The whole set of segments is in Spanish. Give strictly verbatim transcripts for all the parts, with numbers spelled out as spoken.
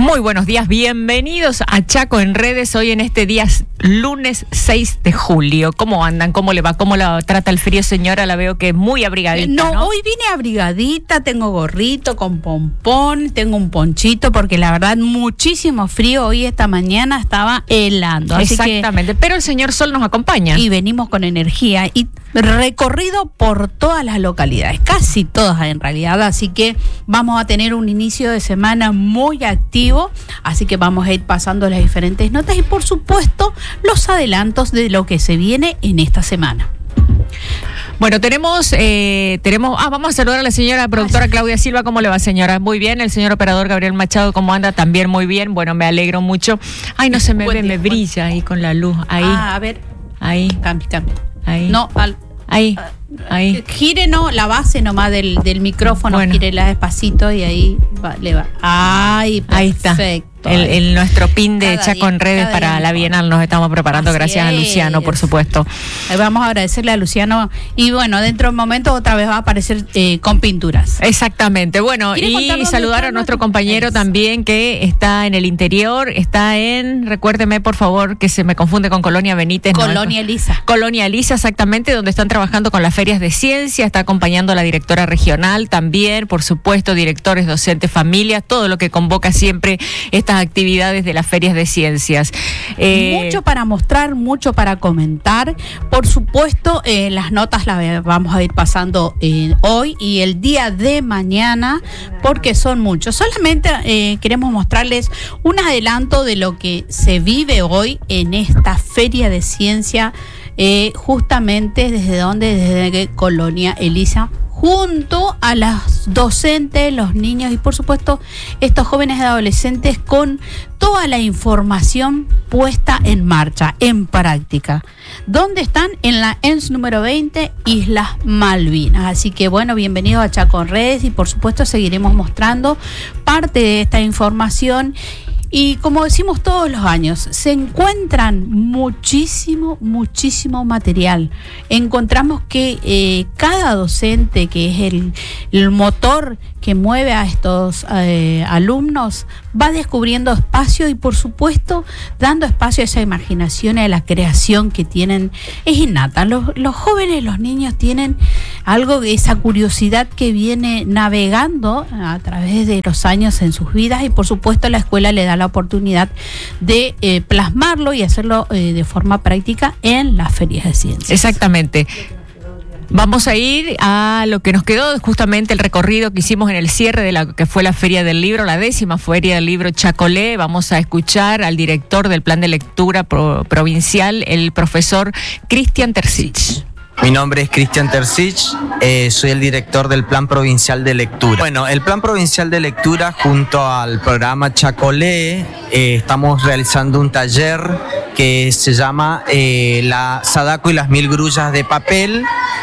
Muy buenos días, bienvenidos a Chaco en Redes, hoy en este día lunes seis de julio. ¿Cómo andan? ¿Cómo le va? ¿Cómo la trata el frío, señora? La veo que es muy abrigadita, No, ¿no? hoy vine abrigadita, tengo gorrito con pompón, tengo un ponchito, porque la verdad muchísimo frío. Hoy esta mañana estaba helando. Así Exactamente, que, pero el señor Sol nos acompaña. Y venimos con energía y recorrido por todas las localidades, casi todas en realidad, así que vamos a tener un inicio de semana muy activo, así que vamos a ir pasando las diferentes notas y por supuesto los adelantos de lo que se viene en esta semana. Bueno, tenemos, eh, tenemos, ah, vamos a saludar a la señora productora Claudia Silva. ¿Cómo le va, señora? Muy bien. El señor operador Gabriel Machado, ¿cómo anda? También muy bien. Bueno, me alegro mucho. Ay, no se me ve, me brilla ahí con la luz. Ahí. Ah, a ver. Ahí. Cambie, cambie. Ahí. No, al, ahí. Ahí. Gire no, la base nomás del, del micrófono, bueno. Gírela despacito y ahí va, le va. Ay, perfecto. Ahí está. El, el nuestro pin de Cada Chaco día, en Redes cada para día la mejor. Bienal nos estamos preparando. Así Gracias a Luciano, es. por supuesto. Ahí vamos a agradecerle a Luciano. Y bueno, dentro de un momento otra vez va a aparecer eh, con pinturas. Exactamente. Bueno, ¿Quiere contar y dónde saludar está a nuestro nuestro- compañero Eso. también que está en el interior, está en, recuérdeme por favor, que se me confunde con Colonia Benítez. ¿no? Colonia Elisa. Colonia Elisa, exactamente, donde están trabajando con las ferias de ciencia, está acompañando a la directora regional también, por supuesto, directores, docentes, familias, todo lo que convoca siempre estas actividades de las ferias de ciencias. Eh, Mucho para mostrar, mucho para comentar. Por supuesto, eh, las notas las vamos a ir pasando eh, hoy y el día de mañana, porque son muchos. Solamente eh, queremos mostrarles un adelanto de lo que se vive hoy en esta feria de ciencia, eh, justamente desde donde, desde Colonia Elisa, junto a las docentes, los niños y por supuesto estos jóvenes y adolescentes con toda la información puesta en marcha, en práctica. ¿Dónde están? En la E N S número veinte, Islas Malvinas. Así que bueno, bienvenidos a Chaco en Redes y por supuesto seguiremos mostrando parte de esta información. Y como decimos todos los años, se encuentran muchísimo, muchísimo material. Encontramos que eh, cada docente, que es el, el motor que mueve a estos eh, alumnos, va descubriendo espacio y por supuesto dando espacio a esa imaginación y a la creación que tienen. Es innata. Los, los jóvenes, los niños tienen algo de esa curiosidad que viene navegando a través de los años en sus vidas y por supuesto la escuela le da la oportunidad de eh, plasmarlo y hacerlo eh, de forma práctica en las ferias de ciencias. Exactamente. Vamos a ir a lo que nos quedó, justamente el recorrido que hicimos en el cierre de la que fue la Feria del Libro, la décima Feria del Libro Chacolé. Vamos a escuchar al director del Plan de Lectura pro- Provincial, el profesor Cristian Tercich. Mi nombre es Cristian Tercich, eh, soy el director del Plan Provincial de Lectura. Bueno, el Plan Provincial de Lectura junto al programa Chacolé eh, estamos realizando un taller que se llama eh, la Sadako y las mil grullas de papel,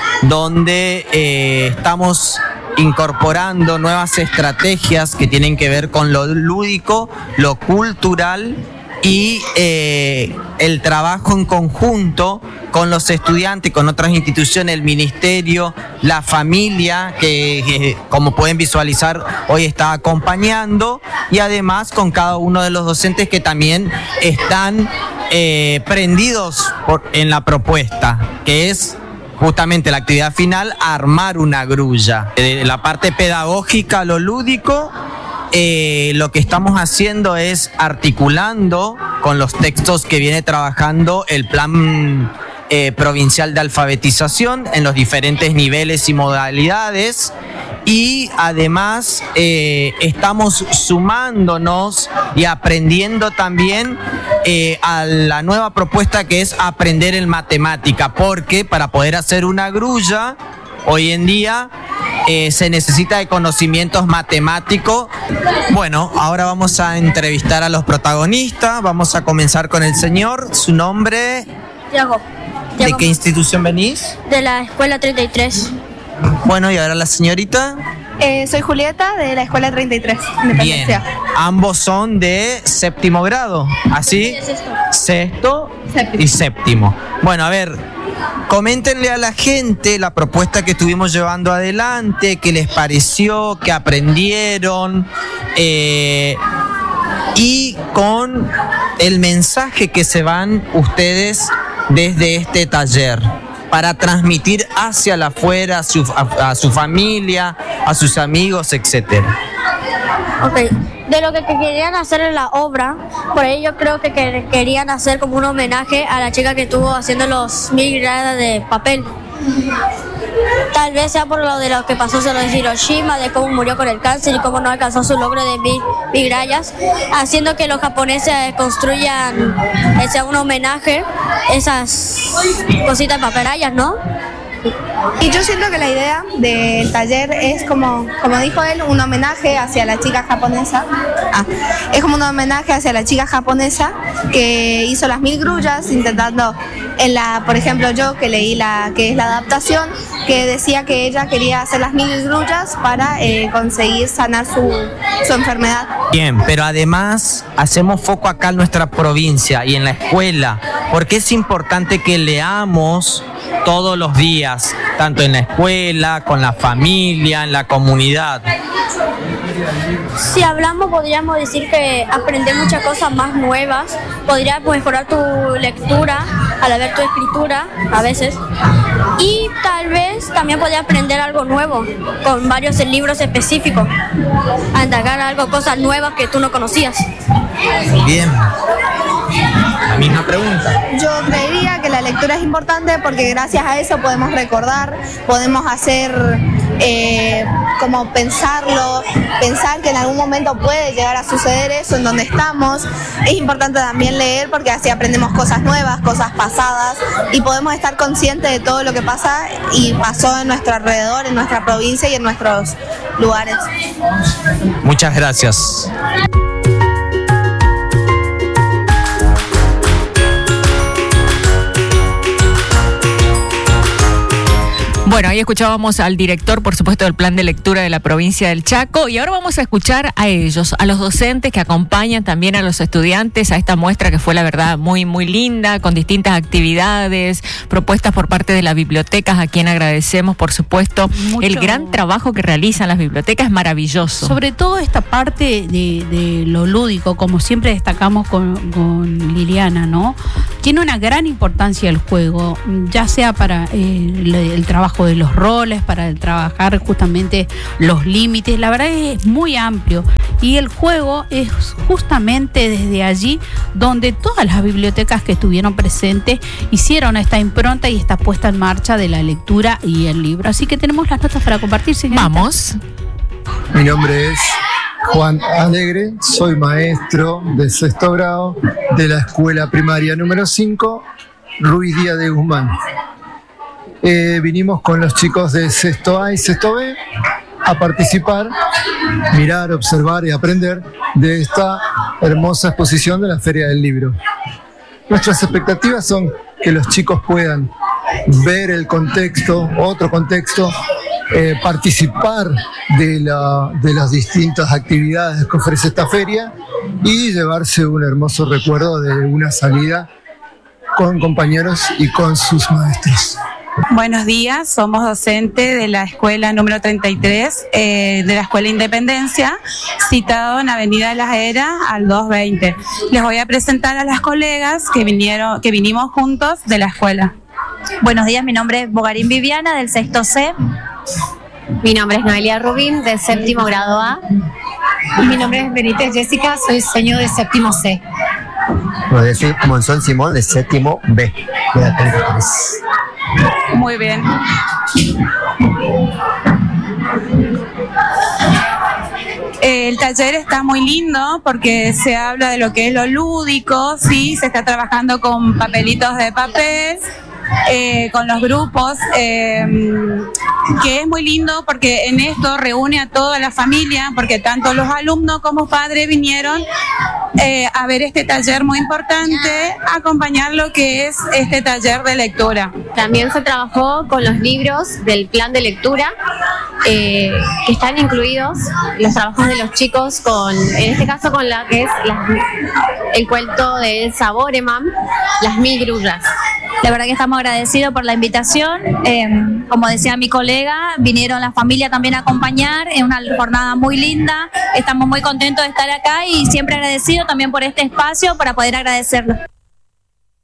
donde eh, estamos incorporando nuevas estrategias que tienen que ver con lo lúdico, lo cultural y eh, el trabajo en conjunto con los estudiantes, con otras instituciones, el ministerio, la familia, que eh, como pueden visualizar hoy está acompañando, y además con cada uno de los docentes que también están eh, prendidos por, en la propuesta, que es justamente la actividad final, armar una grulla. De la parte pedagógica, lo lúdico, Eh, lo que estamos haciendo es articulando con los textos que viene trabajando el plan eh, provincial de alfabetización en los diferentes niveles y modalidades, y además eh, estamos sumándonos y aprendiendo también eh, a la nueva propuesta que es aprender en matemática, porque para poder hacer una grulla hoy en día Eh, se necesita de conocimientos matemáticos. Bueno, ahora vamos a entrevistar a los protagonistas. Vamos a comenzar con el señor. ¿Su nombre? Tiago. ¿De qué institución venís? De la escuela treinta y tres. Bueno, y ahora la señorita. Eh, soy Julieta de la escuela treinta y tres. Bien, Independencia. ambos son de séptimo grado, ¿así? Sí, sexto. Sexto Séptimo. y séptimo. Bueno, a ver, coméntenle a la gente la propuesta que estuvimos llevando adelante, qué les pareció, qué aprendieron, eh, y con el mensaje que se van ustedes desde este taller para transmitir hacia la afuera, a su, a, a su familia, a sus amigos, etcétera. Ok, de lo que querían hacer en la obra, por ahí yo creo que querían hacer como un homenaje a la chica que estuvo haciendo los mil gradas de papel. Tal vez sea por lo de lo que pasó en Hiroshima, de cómo murió con el cáncer y cómo no alcanzó su logro de mil, mil rayas, haciendo que los japoneses construyan ese un homenaje, esas cositas de papel rayas, ¿no? Y yo siento que la idea del taller es como, como dijo él, un homenaje hacia la chica japonesa. Ah, es como un homenaje hacia la chica japonesa que hizo las mil grullas, intentando, en la, por ejemplo, yo que leí la que es la adaptación, que decía que ella quería hacer las mil grullas para eh, conseguir sanar su, su enfermedad. Bien, pero además hacemos foco acá en nuestra provincia y en la escuela, porque es importante que leamos todos los días, tanto en la escuela, con la familia, en la comunidad. Si hablamos, podríamos decir que aprender muchas cosas más nuevas, podrías mejorar tu lectura al ver tu escritura a veces, y tal vez también podrías aprender algo nuevo con varios libros específicos, a indagar algo, cosas nuevas que tú no conocías. Bien. La misma pregunta. Yo creería que la lectura es importante porque gracias a eso podemos recordar, podemos hacer eh, como pensarlo, pensar que en algún momento puede llegar a suceder eso en donde estamos. Es importante también leer porque así aprendemos cosas nuevas, cosas pasadas, y podemos estar conscientes de todo lo que pasa y pasó en nuestro alrededor, en nuestra provincia y en nuestros lugares. Muchas gracias. Bueno, ahí escuchábamos al director, por supuesto, del plan de lectura de la provincia del Chaco, y ahora vamos a escuchar a ellos, a los docentes que acompañan también a los estudiantes a esta muestra que fue, la verdad, muy, muy linda, con distintas actividades, propuestas por parte de las bibliotecas, a quien agradecemos, por supuesto. Mucho. El gran trabajo que realizan las bibliotecas es maravilloso. Sobre todo esta parte de, de lo lúdico, como siempre destacamos con, con Liliana, ¿no? Tiene una gran importancia el juego, ya sea para eh, el, el trabajo de los roles, para el trabajar justamente los límites. La verdad es muy amplio y el juego es justamente desde allí donde todas las bibliotecas que estuvieron presentes hicieron esta impronta y esta puesta en marcha de la lectura y el libro. Así que tenemos las notas para compartir, señorita. Vamos. Mi nombre es Juan Alegre, soy maestro de sexto grado de la escuela primaria número cinco, Ruiz Díaz de Guzmán. Eh, vinimos con los chicos de sexto A y sexto B a participar, mirar, observar y aprender de esta hermosa exposición de la Feria del Libro. Nuestras expectativas son que los chicos puedan ver el contexto, otro contexto, eh, participar de, la, de las distintas actividades que ofrece esta feria y llevarse un hermoso recuerdo de una salida con compañeros y con sus maestros. Buenos días, somos docentes de la escuela número treinta y tres, eh, de la Escuela Independencia, citado en Avenida de las Heras al doscientos veinte. Les voy a presentar a las colegas que vinieron, que vinimos juntos de la escuela. Buenos días, mi nombre es Bogarín Viviana, del sexto C. Mi nombre es Noelia Rubín, del séptimo grado A. Y mi nombre es Benítez Jessica, soy señor de séptimo C. Bueno, yo soy Monzón Simón, de séptimo B, de la treinta y tres. Muy bien. El taller está muy lindo porque se habla de lo que es lo lúdico, sí, se está trabajando con papelitos de papel, eh, con los grupos, eh, que es muy lindo porque en esto reúne a toda la familia, porque tanto los alumnos como padres vinieron eh, a ver este taller muy importante, acompañar lo que es este taller de lectura. También se trabajó con los libros del plan de lectura, eh, que están incluidos los trabajos de los chicos, con, en este caso con la que es la, el cuento de Elsa Boreman, Las Mil Grullas. La verdad que estamos agradecidos por la invitación. Eh, como decía mi colega, vinieron la familia también a acompañar. Es una jornada muy linda. Estamos muy contentos de estar acá y siempre agradecidos también por este espacio para poder agradecerlo.